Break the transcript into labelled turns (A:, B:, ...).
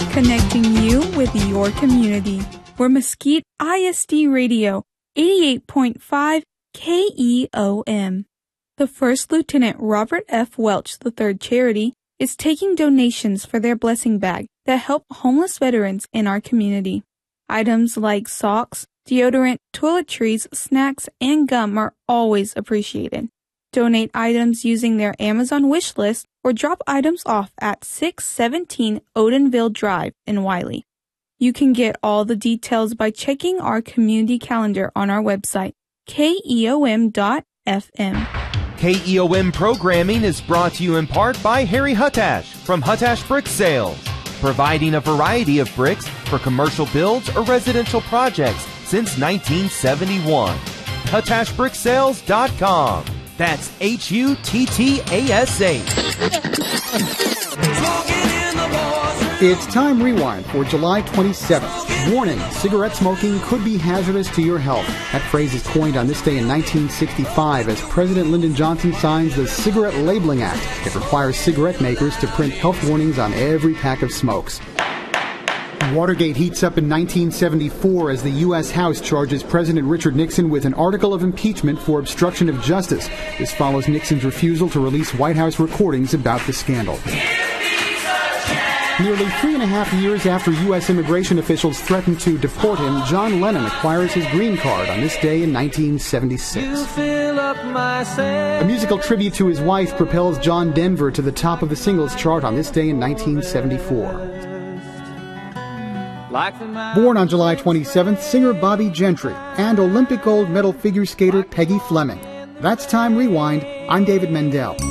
A: connecting you with your community. We're Mesquite ISD Radio, 88.5 KEOM. The First Lieutenant Robert F. Welch III Charity is taking donations for their blessing bag that help homeless veterans in our community. Items like socks, deodorant, toiletries, snacks, and gum are always appreciated. Donate items using their Amazon wish list or drop items off at 617 Odenville Drive in Wiley. You can get all the details by checking our community calendar on our website, keom.fm.
B: KEOM programming is brought to you in part by Harry Huttash from Huttash Brick Sales, providing a variety of bricks for commercial builds or residential projects since 1971. HuttashBrickSales.com. That's HUTTASH.
C: It's Time Rewind for July 27th. Warning, cigarette smoking could be hazardous to your health. That phrase is coined on this day in 1965 as President Lyndon Johnson signs the Cigarette Labeling Act. It requires cigarette makers to print health warnings on every pack of smokes. Watergate heats up in 1974 as the U.S. House charges President Richard Nixon with an article of impeachment for obstruction of justice. This follows Nixon's refusal to release White House recordings about the scandal. Nearly 3.5 years after U.S. immigration officials threatened to deport him, John Lennon acquires his green card on this day in 1976. A musical tribute to his wife propels John Denver to the top of the singles chart on this day in 1974. Born on July 27th, singer Bobby Gentry and Olympic gold medal figure skater Peggy Fleming. That's Time Rewind. I'm David Mendel.